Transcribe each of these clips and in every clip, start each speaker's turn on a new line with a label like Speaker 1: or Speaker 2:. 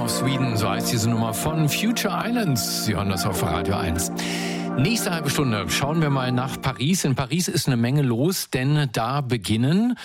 Speaker 1: of Sweden, so heißt diese Nummer von Future Islands. Sie hören das auf Radio 1. Nächste halbe Stunde schauen wir mal nach Paris. In Paris ist eine Menge los, denn da beginnt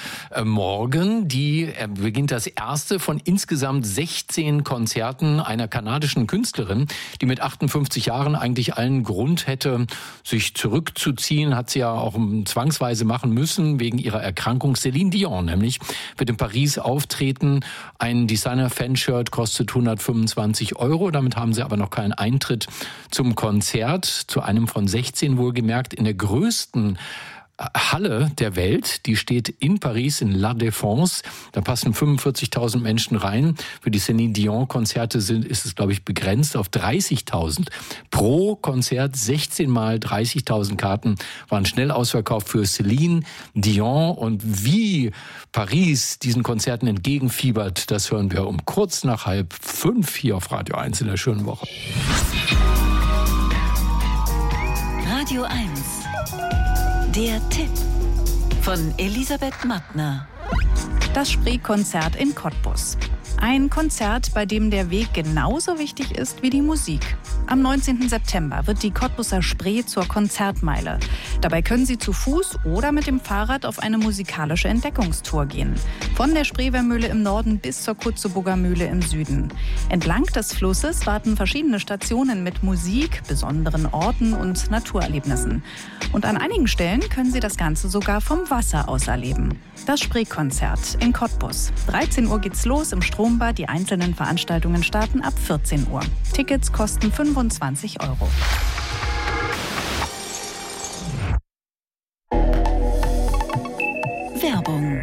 Speaker 1: das erste von insgesamt 16 Konzerten einer kanadischen Künstlerin, die mit 58 Jahren eigentlich allen Grund hätte, sich zurückzuziehen. Hat sie ja auch zwangsweise machen müssen, wegen ihrer Erkrankung. Céline Dion nämlich wird in Paris auftreten. Ein Designer-Fanshirt kostet 125 €. Damit haben sie aber noch keinen Eintritt zum Konzert, zu einem von 16 wohlgemerkt, in der größten Halle der Welt. Die steht in Paris, in La Défense. Da passen 45.000 Menschen rein. Für die Céline Dion-Konzerte ist es, glaube ich, begrenzt auf 30.000. Pro Konzert 16 mal 30.000 Karten waren schnell ausverkauft für Céline Dion. Und wie Paris diesen Konzerten entgegenfiebert, das hören wir um kurz nach 4:30 hier auf Radio 1 in der schönen Woche.
Speaker 2: Radio 1, der Tipp von Elisabeth Mattner.
Speaker 3: Das Spree-Konzert in Cottbus. Ein Konzert, bei dem der Weg genauso wichtig ist wie die Musik. Am 19. September wird die Cottbuser Spree zur Konzertmeile. Dabei können Sie zu Fuß oder mit dem Fahrrad auf eine musikalische Entdeckungstour gehen. Von der Spreewärmühle im Norden bis zur Kutzeburger Mühle im Süden. Entlang des Flusses warten verschiedene Stationen mit Musik, besonderen Orten und Naturerlebnissen. Und an einigen Stellen können Sie das Ganze sogar vom Wasser aus erleben. Das Spree-Konzert in Cottbus. 13 Uhr geht's los im Strombad. Die einzelnen Veranstaltungen starten ab 14 Uhr. Tickets kosten 25 €.
Speaker 2: Werbung.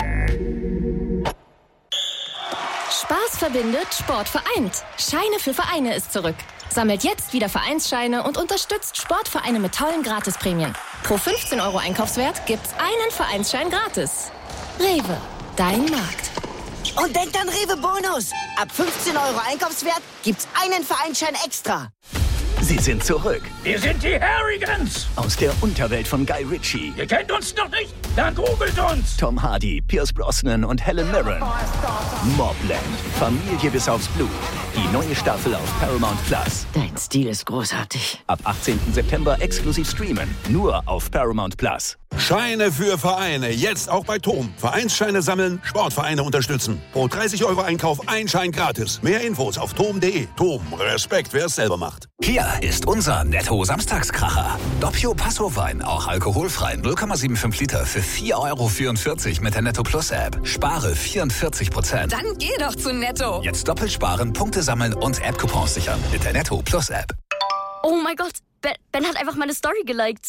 Speaker 4: Spaß verbindet, Sport vereint. Scheine für Vereine ist zurück. Sammelt jetzt wieder Vereinsscheine und unterstützt Sportvereine mit tollen Gratisprämien. Pro 15 € Einkaufswert gibt's einen Vereinsschein gratis. Rewe, dein Markt.
Speaker 5: Und denkt an Rewe Bonus. Ab 15 € Einkaufswert gibt's einen Vereinsschein extra.
Speaker 6: Sie sind zurück.
Speaker 7: Wir sind die Harrigans.
Speaker 6: Aus der Unterwelt von Guy Ritchie.
Speaker 7: Ihr kennt uns noch nicht? Dann googelt uns.
Speaker 6: Tom Hardy, Pierce Brosnan und Helen Mirren. Mobland. Familie bis aufs Blut. Die neue Staffel auf Paramount Plus.
Speaker 5: Dein Stil ist großartig.
Speaker 6: Ab 18. September exklusiv streamen. Nur auf Paramount Plus.
Speaker 8: Scheine für Vereine. Jetzt auch bei TOM. Vereinsscheine sammeln, Sportvereine unterstützen. Pro 30 € Einkauf ein Schein gratis. Mehr Infos auf tom.de. TOM. Respekt, wer es selber macht.
Speaker 9: Hier ist unser Netto-Samstagskracher. Doppio Passo-Wein, auch alkoholfrei, 0,75 Liter für 4,44 € mit der Netto Plus App. Spare 44%.
Speaker 4: Dann geh doch zu Netto.
Speaker 9: Jetzt doppelt sparen, Punkte sammeln und App-Coupons sichern mit der Netto Plus App.
Speaker 4: Oh mein Gott, Ben hat einfach meine Story geliked.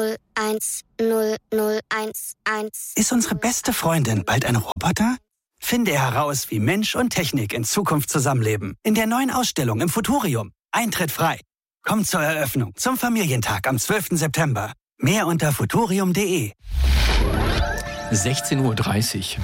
Speaker 10: 0100111. Ist unsere beste Freundin bald ein Roboter? Finde heraus, wie Mensch und Technik in Zukunft zusammenleben. In der neuen Ausstellung im Futurium. Eintritt frei. Kommt zur Eröffnung zum Familientag am 12. September. Mehr unter futurium.de.
Speaker 1: 16:30 Uhr.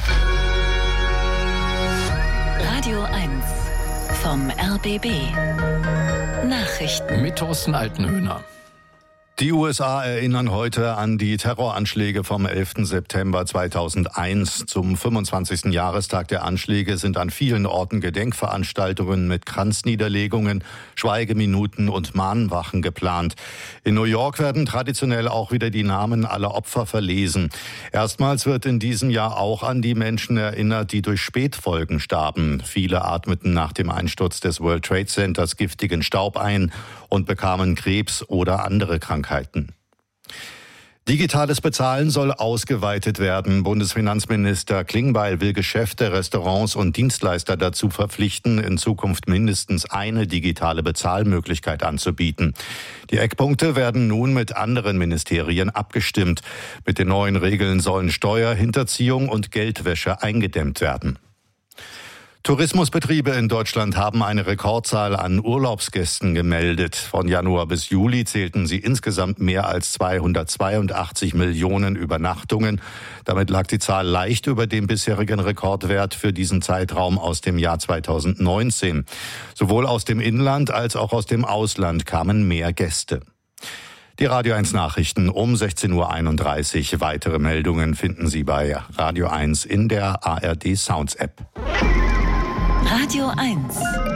Speaker 2: Radio 1 vom RBB. Nachrichten.
Speaker 1: Mit Thorsten Altenhöhner.
Speaker 11: Die USA erinnern heute an die Terroranschläge vom 11. September 2001. Zum 25. Jahrestag der Anschläge sind an vielen Orten Gedenkveranstaltungen mit Kranzniederlegungen, Schweigeminuten und Mahnwachen geplant. In New York werden traditionell auch wieder die Namen aller Opfer verlesen. Erstmals wird in diesem Jahr auch an die Menschen erinnert, die durch Spätfolgen starben. Viele atmeten nach dem Einsturz des World Trade Centers giftigen Staub ein und bekamen Krebs oder andere Krankheiten. Digitales Bezahlen soll ausgeweitet werden. Bundesfinanzminister Klingbeil will Geschäfte, Restaurants und Dienstleister dazu verpflichten, in Zukunft mindestens eine digitale Bezahlmöglichkeit anzubieten. Die Eckpunkte werden nun mit anderen Ministerien abgestimmt. Mit den neuen Regeln sollen Steuerhinterziehung und Geldwäsche eingedämmt werden. Tourismusbetriebe in Deutschland haben eine Rekordzahl an Urlaubsgästen gemeldet. Von Januar bis Juli zählten sie insgesamt mehr als 282 Millionen Übernachtungen. Damit lag die Zahl leicht über dem bisherigen Rekordwert für diesen Zeitraum aus dem Jahr 2019. Sowohl aus dem Inland als auch aus dem Ausland kamen mehr Gäste. Die Radio 1 Nachrichten um 16:31 Uhr. Weitere Meldungen finden Sie bei Radio 1 in der ARD Sounds App.
Speaker 2: Radio 1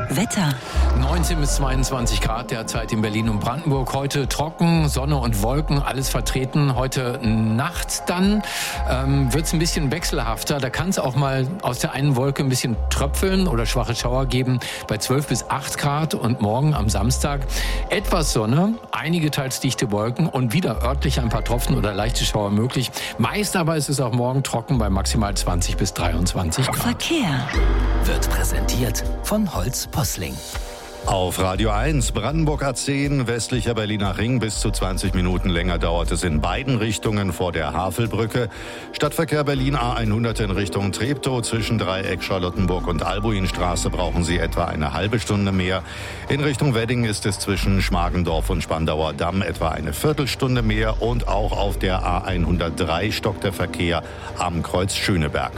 Speaker 2: Wetter.
Speaker 1: 19 bis 22 Grad derzeit in Berlin und Brandenburg. Heute trocken, Sonne und Wolken, alles vertreten. Heute Nacht dann wird es ein bisschen wechselhafter. Da kann es auch mal aus der einen Wolke ein bisschen tröpfeln oder schwache Schauer geben bei 12 bis 8 Grad. Und morgen am Samstag etwas Sonne, einige teils dichte Wolken und wieder örtlich ein paar Tropfen oder leichte Schauer möglich. Meist aber ist es auch morgen trocken bei maximal 20 bis 23 Grad.
Speaker 2: Verkehr
Speaker 6: wird präsentiert von Holz Posling.
Speaker 11: Auf Radio 1, Brandenburg A10, westlicher Berliner Ring. Bis zu 20 Minuten länger dauert es in beiden Richtungen vor der Havelbrücke. Stadtverkehr Berlin A100 in Richtung Treptow. Zwischen Dreieck Charlottenburg und Albuinstraße brauchen Sie etwa eine halbe Stunde mehr. In Richtung Wedding ist es zwischen Schmargendorf und Spandauer Damm etwa eine Viertelstunde mehr. Und auch auf der A103 stockt der Verkehr am Kreuz Schöneberg.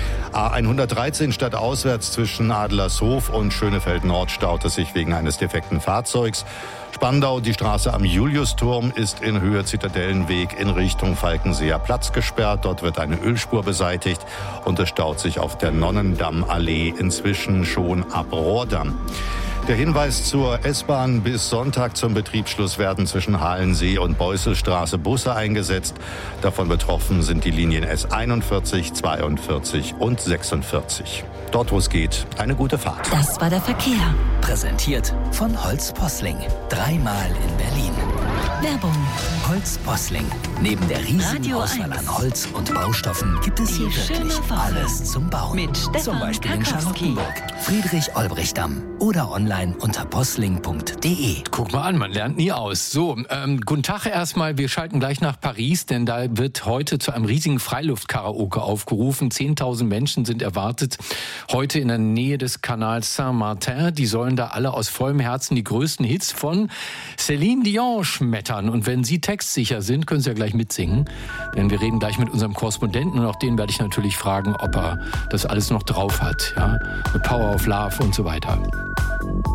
Speaker 11: A113 stadtauswärts zwischen Adlershof und Schönefeld Nord staut es sich wegen eines defekten Fahrzeugs. Spandau, die Straße am Juliusturm ist in Höhe Zitadellenweg in Richtung Falkenseer Platz gesperrt. Dort wird eine Ölspur beseitigt und es staut sich auf der Nonnendammallee inzwischen schon ab Rohrdamm. Der Hinweis zur S-Bahn: bis Sonntag zum Betriebsschluss werden zwischen Halensee und Beusselstraße Busse eingesetzt. Davon betroffen sind die Linien S41, 42 und 46. Dort, wo es geht, eine gute Fahrt.
Speaker 2: Das war der Verkehr.
Speaker 6: Präsentiert von Holz Posling. 3-mal in Berlin.
Speaker 2: Werbung.
Speaker 6: Holz Posling. Neben der riesigen
Speaker 2: Radio
Speaker 6: Auswahl
Speaker 2: 1.
Speaker 6: an Holz und Baustoffen gibt es hier
Speaker 2: Die
Speaker 6: wirklich
Speaker 2: schöne Woche.
Speaker 6: alles zum Bauen.
Speaker 2: Mit Stefan
Speaker 6: Zum Beispiel in
Speaker 2: Karkowski.
Speaker 6: Charlottenburg, Friedrich-Olbrich-Damm oder online unter posling.de.
Speaker 1: Guck mal an, man lernt nie aus. So, guten Tag erstmal. Wir schalten gleich nach Paris, denn da wird heute zu einem riesigen Freiluftkaraoke aufgerufen. 10.000 Menschen sind erwartet. Heute in der Nähe des Kanals Saint-Martin. Die sollen da alle aus vollem Herzen die größten Hits von Céline Dion schmettern. Und wenn Sie textsicher sind, können Sie ja gleich mitsingen. Denn wir reden gleich mit unserem Korrespondenten und auch den werde ich natürlich fragen, ob er das alles noch drauf hat. Ja? Mit Power of Love und so weiter.